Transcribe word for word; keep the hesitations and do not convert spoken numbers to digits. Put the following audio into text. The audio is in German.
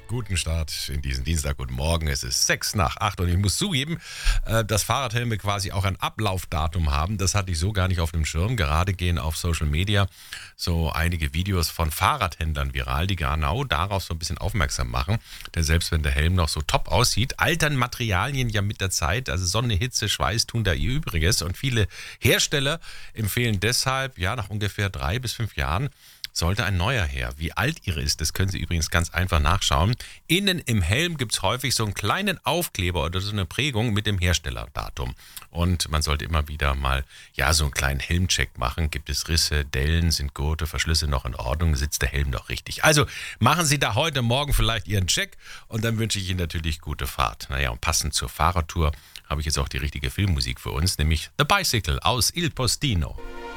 Guten Start in diesen Dienstag. Guten Morgen. Es ist sechs nach acht und ich muss zugeben, äh, dass Fahrradhelme quasi auch ein Ablaufdatum haben. Das hatte ich so gar nicht auf dem Schirm. Gerade gehen auf Social Media so einige Videos von Fahrradhändlern viral, die genau darauf so ein bisschen aufmerksam machen. Denn selbst wenn der Helm noch so top aussieht, altern Materialien ja mit der Zeit. Also Sonne, Hitze, Schweiß tun da ihr Übriges. Und viele Hersteller empfehlen deshalb, ja, nach ungefähr drei bis fünf Jahren sollte ein neuer her. Wie alt ihre ist, das können Sie übrigens ganz einfach nachschauen. Innen im Helm gibt es häufig so einen kleinen Aufkleber oder so eine Prägung mit dem Herstellerdatum. Und man sollte immer wieder mal ja so einen kleinen Helmcheck machen. Gibt es Risse, Dellen, sind Gurte, Verschlüsse noch in Ordnung? Sitzt der Helm noch richtig? Also machen Sie da heute Morgen vielleicht Ihren Check und dann wünsche ich Ihnen natürlich gute Fahrt. Naja, und passend zur Fahrradtour habe ich jetzt auch die richtige Filmmusik für uns, nämlich The Bicycle aus Il Postino.